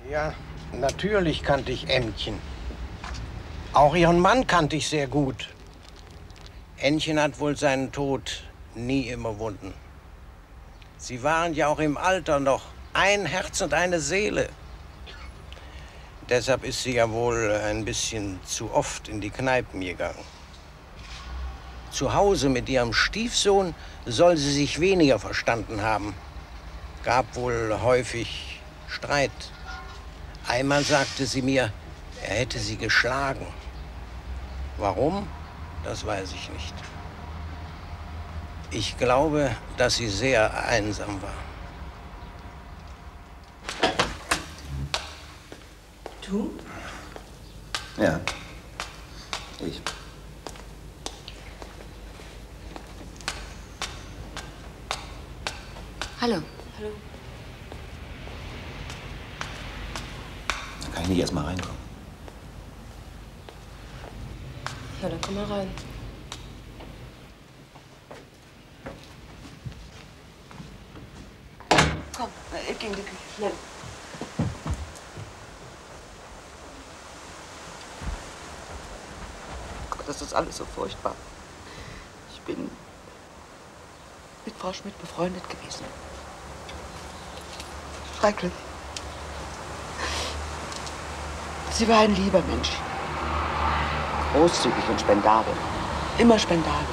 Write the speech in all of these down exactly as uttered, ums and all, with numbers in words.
Ja, natürlich kannte ich Ännchen. Auch ihren Mann kannte ich sehr gut. Ännchen hat wohl seinen Tod nie überwunden. Sie waren ja auch im Alter noch ein Herz und eine Seele. Deshalb ist sie ja wohl ein bisschen zu oft in die Kneipen gegangen. Zu Hause mit ihrem Stiefsohn soll sie sich weniger verstanden haben. Gab wohl häufig Streit. Einmal sagte sie mir, er hätte sie geschlagen. Warum? Das weiß ich nicht. Ich glaube, dass sie sehr einsam war. Du? Ja. Ich. Hallo. Hallo. Dann kann ich nicht erst mal reinkommen. Na, dann komm mal rein. Komm, ich geh in die Küche. Schnell. Gott, das ist alles so furchtbar. Ich bin mit Frau Schmidt befreundet gewesen. Schrecklich. Sie war ein lieber Mensch. Großzügig und spendabel. Immer spendabel.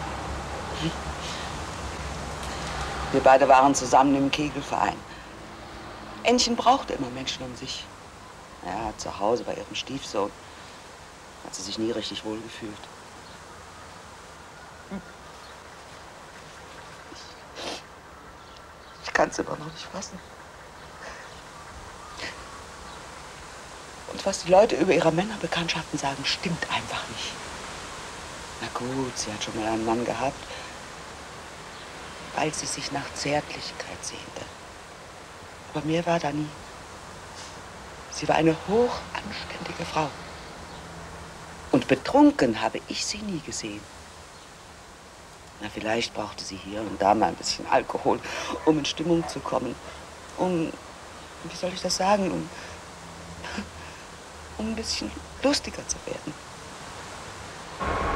Wir beide waren zusammen im Kegelverein. Ännchen brauchte immer Menschen um sich. Ja, zu Hause bei ihrem Stiefsohn hat sie sich nie richtig wohl gefühlt. Ich, ich kann es immer noch nicht fassen. Und was die Leute über ihre Männerbekanntschaften sagen, stimmt einfach nicht. Na gut, sie hat schon mal einen Mann gehabt, weil sie sich nach Zärtlichkeit sehnte. Aber mehr war da nie. Sie war eine hochanständige Frau. Und betrunken habe ich sie nie gesehen. Na, vielleicht brauchte sie hier und da mal ein bisschen Alkohol, um in Stimmung zu kommen. Um, wie soll ich das sagen, um, um ein bisschen lustiger zu werden.